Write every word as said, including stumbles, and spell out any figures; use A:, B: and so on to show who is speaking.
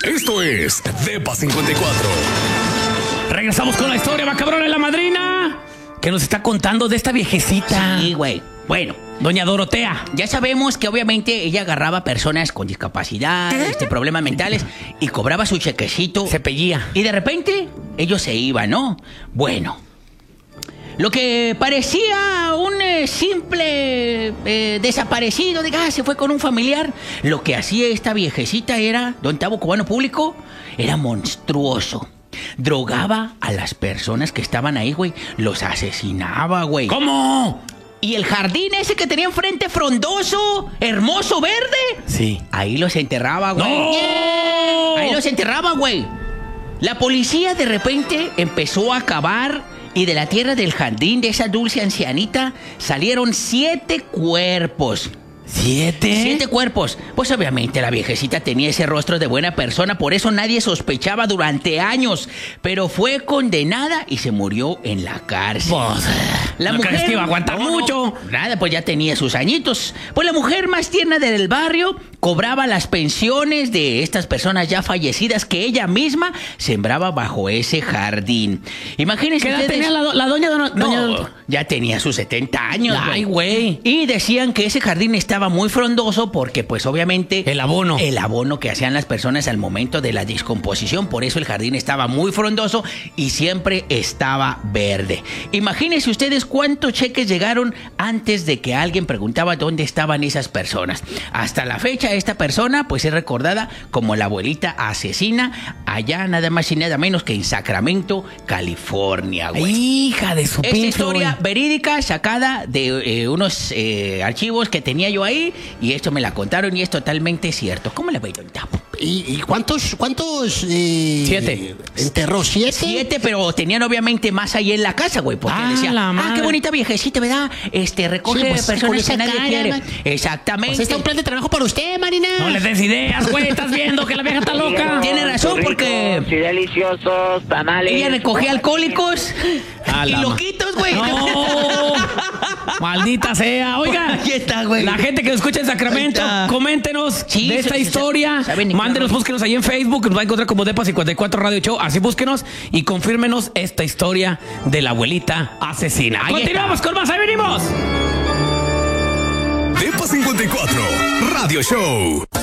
A: Esto es Depa cincuenta y cuatro.
B: Regresamos con la historia macabrona de la madrina, que nos está contando de esta viejecita.
C: Sí, güey. Bueno,
B: doña Dorotea.
C: ya sabemos que obviamente ella agarraba personas con discapacidad, este, problemas mentales, y cobraba su chequecito.
B: Se pellía.
C: Y de repente, ellos se iban, ¿no? Bueno, lo que parecía un eh, simple eh, desaparecido, de ah, se fue con un familiar, lo que hacía esta viejecita era, don Tavo Cubano Público, era monstruoso. Drogaba a las personas que estaban ahí, güey. Los asesinaba, güey.
B: ¿Cómo?
C: Y el jardín ese que tenía enfrente, frondoso, hermoso, verde.
B: Sí.
C: Ahí los enterraba, güey.
B: ¡No!
C: Ahí los enterraba, güey. La policía de repente empezó a cavar y de la tierra del jardín de esa dulce ancianita salieron siete cuerpos.
B: ¿Siete?
C: Siete cuerpos. Pues obviamente la viejecita tenía ese rostro de buena persona, por eso nadie sospechaba durante años. Pero fue condenada y se murió en la cárcel.
B: Pues,
C: La
B: ¿no
C: mujer
B: crees que iba a aguantar
C: No, no,
B: mucho?
C: Nada, pues ya tenía sus añitos. Pues la mujer más tierna del barrio cobraba las pensiones de estas personas ya fallecidas que ella misma sembraba bajo ese jardín. Imagínense
B: ¿Qué edad
C: ustedes-
B: tenía la, do- la doña Dona-
C: No,
B: doña Dor-
C: ya tenía sus setenta años.
B: Ay, güey.
C: Y decían que ese jardín estaba muy frondoso porque, pues, obviamente...
B: El abono.
C: El abono que hacían las personas al momento de la descomposición. Por eso el jardín estaba muy frondoso y siempre estaba verde. Imagínense ustedes cuántos cheques llegaron antes de que alguien preguntaba dónde estaban esas personas. Hasta la fecha, esta persona, pues, es recordada como la abuelita asesina allá nada más y nada menos que en Sacramento, California, güey.
B: Hija de su
C: Esta
B: pinche,
C: historia
B: güey.
C: verídica sacada de eh, unos eh, archivos que tenía yo ahí y esto me la contaron y es totalmente cierto. ¿Cómo le voy, don Tavo?
D: ¿Y, y cuántos, cuántos eh,
B: Siete.
D: enterró? ¿Siete?
C: Siete, pero tenían obviamente más ahí en la casa, güey, porque
B: Ah,
C: decía,
B: la
C: ah,
B: madre.
C: qué bonita viejecita, ¿verdad? Este, recoge
D: Sí, pues, con
C: personas
D: esa
C: que nadie
D: cara,
C: quiere.
D: man.
C: Exactamente.
D: Pues está un plan de trabajo para usted, Marina.
B: No les des ideas, güey. Estás viendo que la vieja está loca.
C: Tiene razón,
E: Ricos
C: porque
E: y deliciosos tamales.
C: ella recogía alcohólicos
B: A
C: y
B: la ma-
C: loquitos, güey.
B: No. Maldita sea. Oiga.
C: Ahí está, güey.
B: La gente que nos escucha en Sacramento,
C: Ahí está.
B: coméntenos
C: Sí,
B: de esta
C: se- se-
B: historia.
C: saben ni qué
B: Mándenos,
C: rollo.
B: búsquenos ahí en Facebook. Nos va a encontrar como Depa cincuenta y cuatro Radio Show. Así búsquenos y confírmenos esta historia de la abuelita asesina.
C: Ahí
B: Continuamos con más. Ahí venimos.
A: Depa cincuenta y cuatro Radio Show.